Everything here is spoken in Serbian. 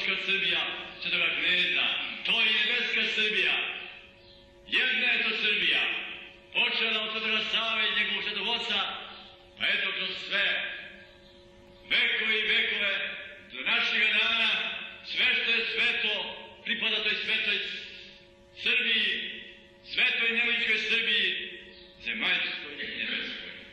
katolička Srbija, svetoga kneza, to je nebeska Srbija. Jedna je to Srbija, počela od svetoga Save i njegovog svetog oca, pa eto kroz sve vekove i vekove do našega dana, sve što je sveto pripada toj svetoj Srbiji, svetoj nevoljičkoj Srbiji, zemaljskoj